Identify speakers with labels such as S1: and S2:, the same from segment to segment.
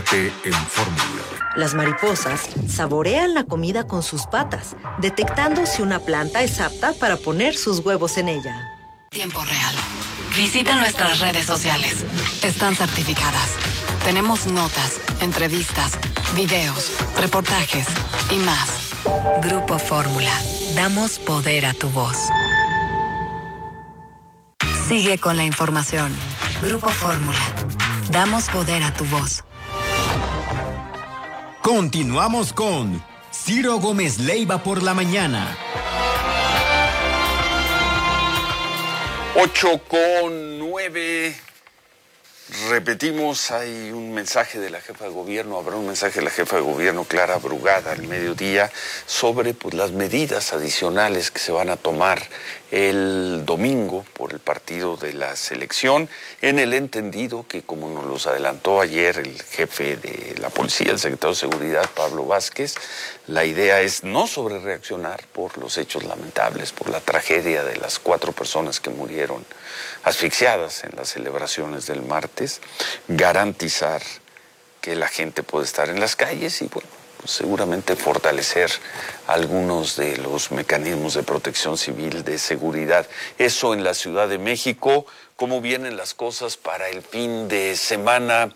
S1: Quédate en Fórmula.
S2: Las mariposas saborean la comida con sus patas, detectando si una planta es apta para poner sus huevos en ella.
S3: Tiempo real. Visita nuestras redes sociales. Están certificadas. Tenemos notas, entrevistas, videos, reportajes y más. Grupo Fórmula. Damos poder a tu voz. Sigue con la información. Grupo Fórmula. Damos poder a tu voz.
S4: Continuamos con Ciro Gómez Leiva por la mañana.
S5: 8:09. Repetimos, hay un mensaje de la jefa de gobierno, habrá un mensaje de la jefa de gobierno, Clara Brugada, al mediodía, sobre las medidas adicionales que se van a tomar el domingo por el partido de la selección, en el entendido que, como nos los adelantó ayer el jefe de la policía, el secretario de Seguridad, Pablo Vázquez, la idea es no sobrereaccionar por los hechos lamentables, por la tragedia de las 4 personas que murieron asfixiadas en las celebraciones del martes, garantizar que la gente puede estar en las calles y, pues seguramente fortalecer algunos de los mecanismos de protección civil, de seguridad. Eso en la Ciudad de México. ¿Cómo vienen las cosas para el fin de semana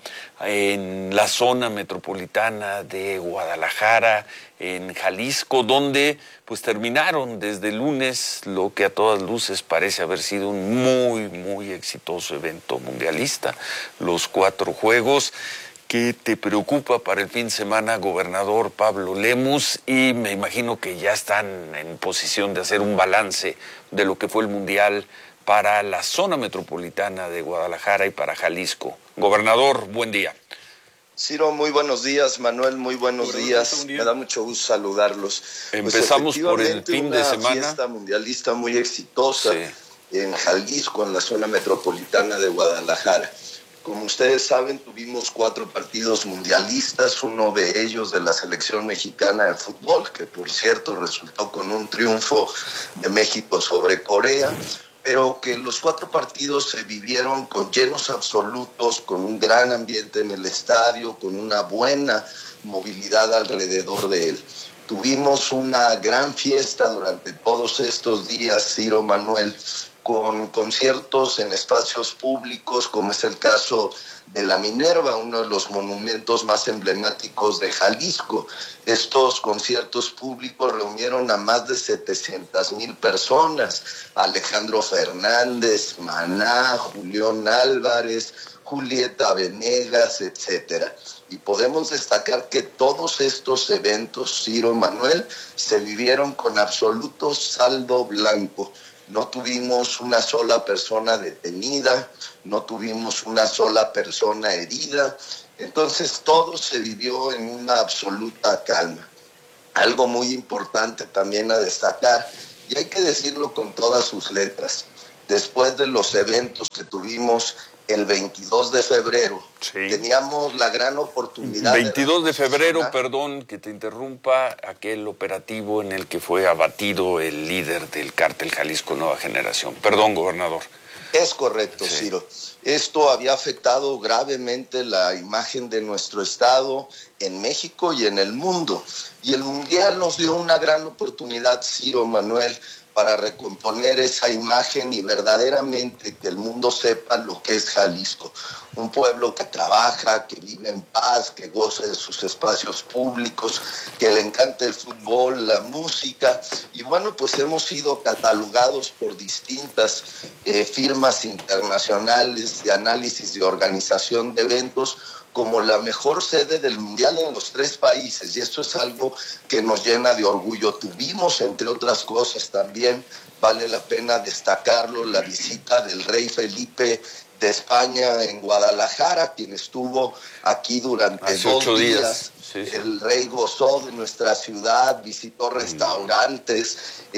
S5: en la zona metropolitana de Guadalajara, en Jalisco, donde pues terminaron desde el lunes lo que a todas luces parece haber sido un muy, muy exitoso evento mundialista, los 4 Juegos? ¿Qué te preocupa para el fin de semana, gobernador Pablo Lemus? Y me imagino que ya están en posición de hacer un balance de lo que fue el Mundial para la zona metropolitana de Guadalajara y para Jalisco. Gobernador, buen día.
S6: Ciro, muy buenos días. Manuel, muy buenos días. Me da mucho gusto saludarlos.
S5: Empezamos por el fin de semana.
S6: Una fiesta mundialista muy exitosa en Jalisco, en la zona metropolitana de Guadalajara. Como ustedes saben, tuvimos 4 partidos mundialistas, uno de ellos de la selección mexicana de fútbol, que por cierto resultó con un triunfo de México sobre Corea, pero que los 4 partidos se vivieron con llenos absolutos, con un gran ambiente en el estadio, con una buena movilidad alrededor de él. Tuvimos una gran fiesta durante todos estos días, Ciro, Manuel, con conciertos en espacios públicos, como es el caso de la Minerva, uno de los monumentos más emblemáticos de Jalisco. Estos conciertos públicos reunieron a más de 700,000 personas. Alejandro Fernández, Maná, Julián Álvarez, Julieta Venegas, etcétera. Y podemos destacar que todos estos eventos, Ciro, Manuel, se vivieron con absoluto saldo blanco. No tuvimos una sola persona detenida, no tuvimos una sola persona herida, entonces todo se vivió en una absoluta calma. Algo muy importante también a destacar, y hay que decirlo con todas sus letras, después de los eventos que tuvimos el 22 de febrero, teníamos la gran oportunidad...
S5: 22 de febrero, perdón que te interrumpa, aquel operativo en el que fue abatido el líder del cártel Jalisco Nueva Generación. Perdón, gobernador.
S6: Es correcto, Ciro. Esto había afectado gravemente la imagen de nuestro estado en México y en el mundo. Y el Mundial nos dio una gran oportunidad, Ciro, Manuel, para recomponer esa imagen y verdaderamente que el mundo sepa lo que es Jalisco. Un pueblo que trabaja, que vive en paz, que goza de sus espacios públicos, que le encanta el fútbol, la música. Y bueno, pues hemos sido catalogados por distintas firmas internacionales de análisis y organización de eventos como la mejor sede del Mundial en los 3 países, y esto es algo que nos llena de orgullo. Tuvimos, entre otras cosas también, vale la pena destacarlo, la visita del rey Felipe de España en Guadalajara, quien estuvo aquí durante 2 días. El rey gozó de nuestra ciudad, visitó restaurantes,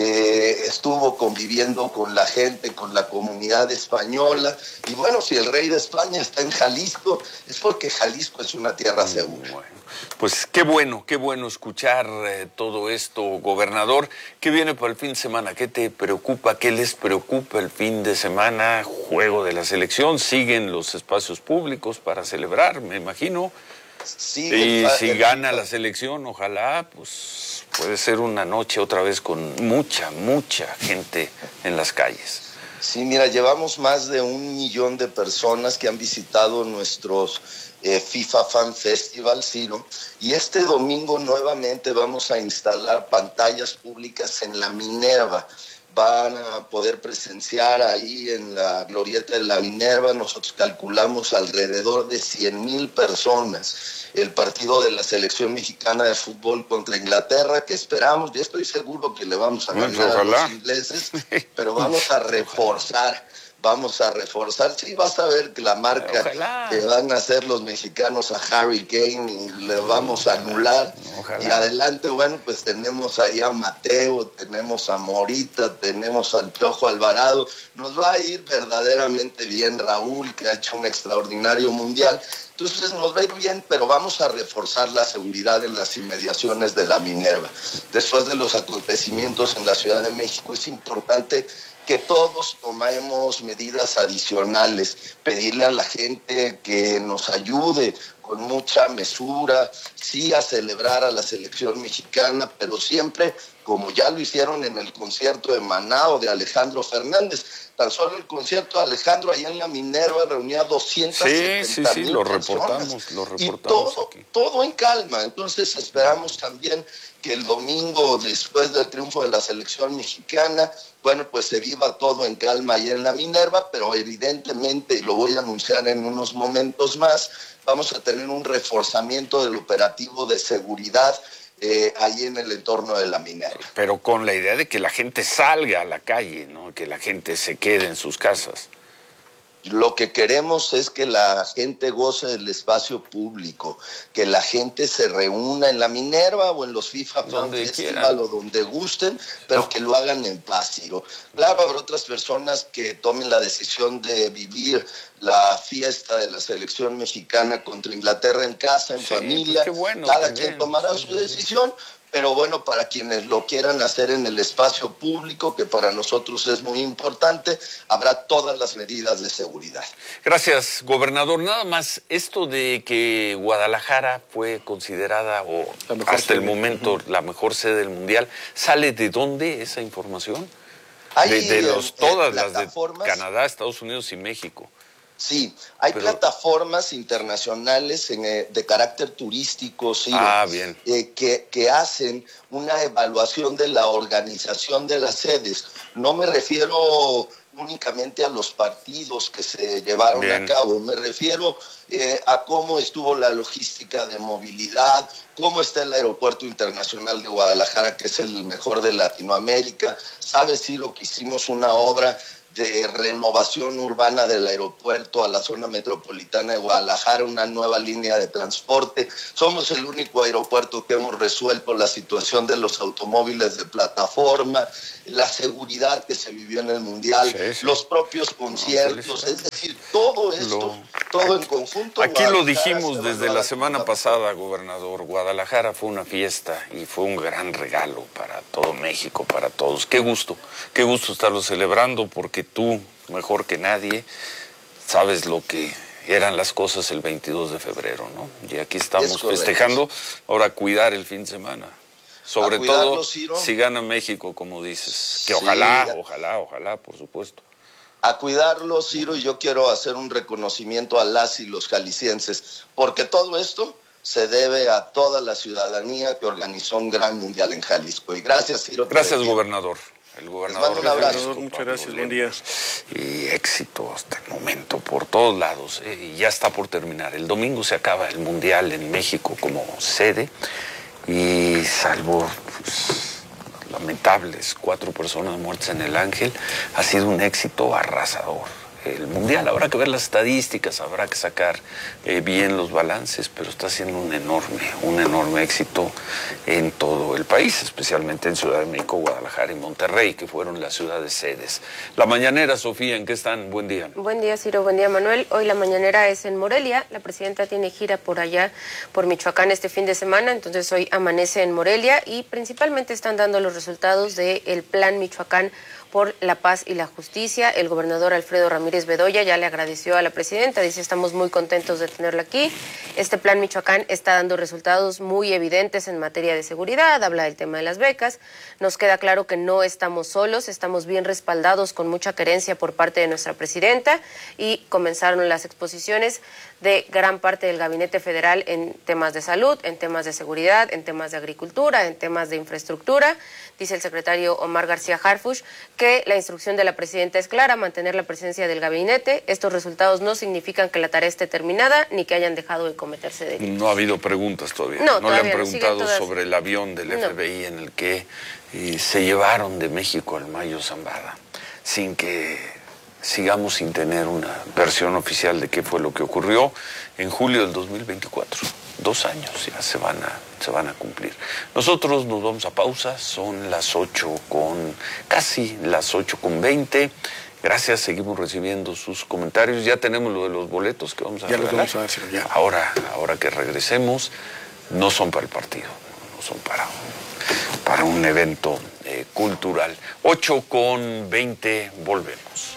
S6: estuvo conviviendo con la gente, con la comunidad española. Y bueno, si el rey de España está en Jalisco, es porque Jalisco es una tierra segura.
S5: Bueno, pues qué bueno escuchar todo esto, gobernador. ¿Qué viene para el fin de semana? ¿Qué te preocupa? ¿Qué les preocupa el fin de semana? Juego de la selección, siguen los espacios públicos para celebrar, me imagino.
S6: Sí,
S5: y si gana la selección, ojalá, pues puede ser una noche otra vez con mucha gente en las calles.
S6: Sí, mira, llevamos más de 1 millón de personas que han visitado nuestros FIFA Fan Festival, Ciro, y este domingo nuevamente vamos a instalar pantallas públicas en la Minerva. Van a poder presenciar ahí en la glorieta de la Minerva, nosotros calculamos alrededor de 100,000 personas. El partido de la selección mexicana de fútbol contra Inglaterra, que esperamos, ya estoy seguro que le vamos a ganar a los ingleses, pero vamos a reforzar. Sí, vas a ver que la marca que van a hacer los mexicanos a Harry Kane y le vamos a anular. Ojalá. Y adelante, bueno, pues tenemos ahí a Mateo, tenemos a Morita, tenemos al Piojo Alvarado. Nos va a ir verdaderamente bien Raúl, que ha hecho un extraordinario mundial. Entonces nos va a ir bien, pero vamos a reforzar la seguridad en las inmediaciones de la Minerva. Después de los acontecimientos en la Ciudad de México, es importante que todos tomemos medidas adicionales, pedirle a la gente que nos ayude con mucha mesura, sí a celebrar a la selección mexicana, pero siempre como ya lo hicieron en el concierto de Maná o de Alejandro Fernández. Tan solo el concierto de Alejandro allá en la Minerva reunía 270,000
S5: Sí, lo reportamos
S6: y
S5: aquí.
S6: todo en calma. Entonces esperamos también que el domingo, después del triunfo de la selección mexicana, bueno, pues se viva todo en calma allá en la Minerva, pero evidentemente, y lo voy a anunciar en unos momentos más, vamos a tener un reforzamiento del operativo de seguridad ahí en el entorno de la Minerva.
S5: Pero con la idea de que la gente salga a la calle, ¿no? Que la gente se quede en sus casas.
S6: Lo que queremos es que la gente goce del espacio público, que la gente se reúna en la Minerva o en los FIFA Fan Festival o donde gusten, pero que lo hagan en paz, Ciro. Claro, habrá otras personas que tomen la decisión de vivir la fiesta de la selección mexicana contra Inglaterra en casa, en familia.
S5: Pues bueno,
S6: cada quien tomará su decisión. Pero bueno, para quienes lo quieran hacer en el espacio público, que para nosotros es muy importante, habrá todas las medidas de seguridad.
S5: Gracias, gobernador. Nada más, esto de que Guadalajara fue considerada o hasta el momento la mejor sede del Mundial, ¿sale de dónde esa información? Todas las de Canadá, Estados Unidos y México.
S6: Sí, hay plataformas internacionales de carácter turístico, sí,
S5: bien.
S6: Que hacen una evaluación de la organización de las sedes. No me refiero únicamente a los partidos que se llevaron a cabo, me refiero a cómo estuvo la logística de movilidad, cómo está el Aeropuerto Internacional de Guadalajara, que es el mejor de Latinoamérica. ¿Sabes, Ciro, que hicimos una obra de renovación urbana del aeropuerto a la zona metropolitana de Guadalajara, una nueva línea de transporte? Somos el único aeropuerto que hemos resuelto la situación de los automóviles de plataforma, la seguridad que se vivió en el Mundial, los propios conciertos, es decir, todo esto, todo en conjunto.
S5: Aquí lo dijimos desde la semana pasada, gobernador, Guadalajara fue una fiesta y fue un gran regalo para todo México, para todos. Qué gusto estarlo celebrando, porque tú, mejor que nadie, sabes lo que eran las cosas el 22 de febrero, ¿no? Y aquí estamos festejando, ahora cuidar el fin de semana. Sobre todo, Ciro, si gana México, como dices. Que ojalá, por supuesto.
S6: A cuidarlo, Ciro, y yo quiero hacer un reconocimiento a las y los jaliscienses, porque todo esto se debe a toda la ciudadanía que organizó un gran mundial en Jalisco. Y gracias, Ciro.
S5: Gracias, gobernador. El gobernador
S6: un abrazo.
S1: Muchas gracias, buen día.
S5: Y éxito hasta el momento, por todos lados. Y ya está por terminar. El domingo se acaba el mundial en México como sede. Y salvo lamentables 4 personas muertas en el Ángel, ha sido un éxito arrasador. El Mundial, habrá que ver las estadísticas, habrá que sacar bien los balances, pero está siendo un enorme éxito en todo el país, especialmente en Ciudad de México, Guadalajara y Monterrey, que fueron las ciudades sedes. La mañanera, Sofía, ¿en qué están? Buen día.
S7: Buen día, Ciro, buen día, Manuel. Hoy la mañanera es en Morelia, la presidenta tiene gira por allá, por Michoacán este fin de semana, entonces hoy amanece en Morelia y principalmente están dando los resultados del Plan Michoacán por la paz y la justicia. El gobernador Alfredo Ramírez Bedoya ya le agradeció a la presidenta, dice: estamos muy contentos de tenerla aquí. Este plan Michoacán está dando resultados muy evidentes en materia de seguridad, habla del tema de las becas. Nos queda claro que no estamos solos, estamos bien respaldados con mucha querencia por parte de nuestra presidenta, y comenzaron las exposiciones de gran parte del gabinete federal en temas de salud, en temas de seguridad, en temas de agricultura, en temas de infraestructura. Dice el secretario Omar García Harfuch que la instrucción de la presidenta es clara: mantener la presencia del gabinete. Estos resultados no significan que la tarea esté terminada ni que hayan dejado de cometerse delitos.
S5: No ha habido preguntas todavía.
S7: No,
S5: no le han
S7: todavía
S5: preguntado sobre el avión del FBI en el que se llevaron de México al Mayo Zambada, sin que sigamos sin tener una versión oficial de qué fue lo que ocurrió en julio del 2024. 2 años ya se van a cumplir. Nosotros nos vamos a pausa, son casi las 8:20. Gracias, seguimos recibiendo sus comentarios. Ya tenemos lo de los boletos que vamos a regalar.
S1: Ya los vamos a decir, ya.
S5: Ahora que regresemos, no son para el partido, no son para un evento cultural. 8:20, volvemos.